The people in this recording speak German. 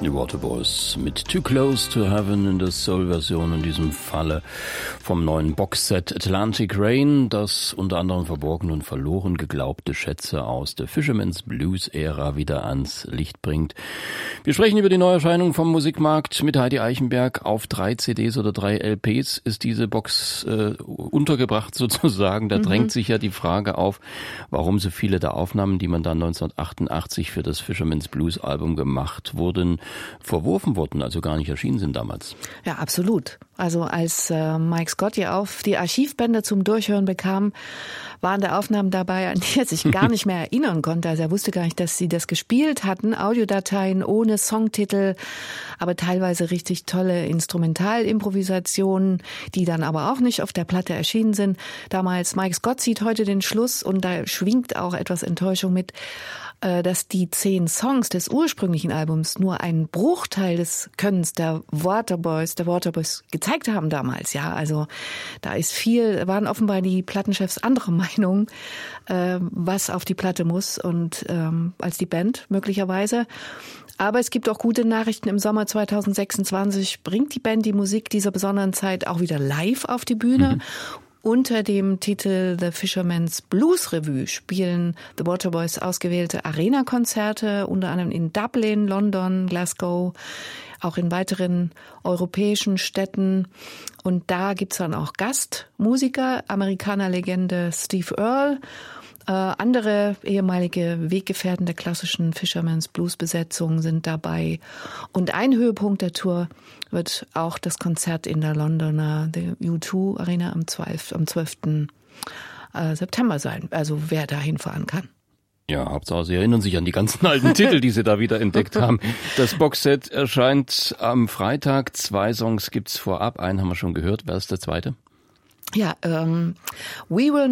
Die Waterboys mit Too Close to Heaven in der Soul-Version, in diesem Falle vom neuen Boxset Atlantic Rain, das unter anderem verborgen und verloren geglaubte Schätze aus der Fisherman's Blues-Ära wieder ans Licht bringt. Wir sprechen über die Neuerscheinung vom Musikmarkt mit Heidi Eichenberg. Auf 3 CDs oder 3 LPs ist diese Box untergebracht sozusagen. Da drängt sich ja die Frage auf, warum so viele der Aufnahmen, die man dann 1988 für das Fisherman's Blues-Album gemacht wurden, verworfen wurden, also gar nicht erschienen sind damals. Ja, absolut. Also als Mike Scott ja auf die Archivbänder zum Durchhören bekam, waren da Aufnahmen dabei, an die er sich gar nicht mehr erinnern konnte. Also er wusste gar nicht, dass sie das gespielt hatten. Audiodateien ohne Songtitel, aber teilweise richtig tolle Instrumentalimprovisationen, die dann aber auch nicht auf der Platte erschienen sind. Damals Mike Scott sieht heute den Schluss und da schwingt auch etwas Enttäuschung mit, dass die 10 Songs des ursprünglichen Albums nur einen Bruchteil des Könnens der Waterboys gezeigt haben damals. Ja, also da ist viel, waren offenbar die Plattenchefs anderer Meinung, was auf die Platte muss und als die Band möglicherweise. Aber es gibt auch gute Nachrichten. Im Sommer 2026 bringt die Band die Musik dieser besonderen Zeit auch wieder live auf die Bühne. Unter dem Titel The Fisherman's Blues Revue spielen The Waterboys ausgewählte Arena-Konzerte, unter anderem in Dublin, London, Glasgow, auch in weiteren europäischen Städten. Und da gibt's dann auch Gastmusiker, Amerikaner-Legende Steve Earle, andere ehemalige Weggefährten der klassischen Fisherman's Blues Besetzung sind dabei. Und ein Höhepunkt der Tour wird auch das Konzert in der Londoner The U2 Arena am 12. September sein. Also wer da hinfahren kann. Ja, Hauptsache Sie erinnern sich an die ganzen alten Titel, die Sie da wieder entdeckt haben. Das Boxset erscheint am Freitag. 2 Songs gibt's vorab. Einen haben wir schon gehört. Wer ist der zweite? Ja, We Will